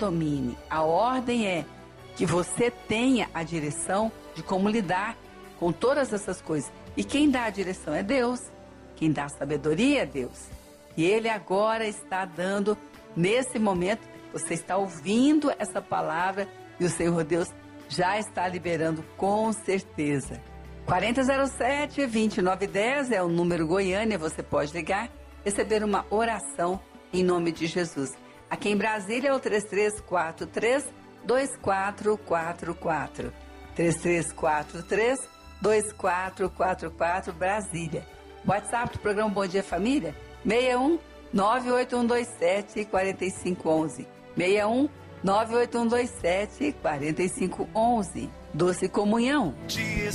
domine. A ordem é que você tenha a direção de como lidar com todas essas coisas. E quem dá a direção é Deus. Quem dá a sabedoria é Deus. E Ele agora está dando, nesse momento, você está ouvindo essa palavra e o Senhor Deus já está liberando com certeza. 4007-2910 é o número Goiânia, você pode ligar, receber uma oração em nome de Jesus. Aqui em Brasília é o 3343-2444. 3343-2444 Brasília. WhatsApp do programa Bom Dia Família, 61 98127 4511. 61 98127 4511. Doce Comunhão.